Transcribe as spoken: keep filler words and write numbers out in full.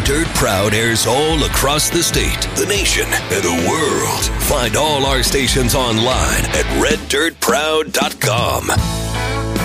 Dirt Proud airs all across the state, the nation, and the world. Find all our stations online at red dirt proud dot com.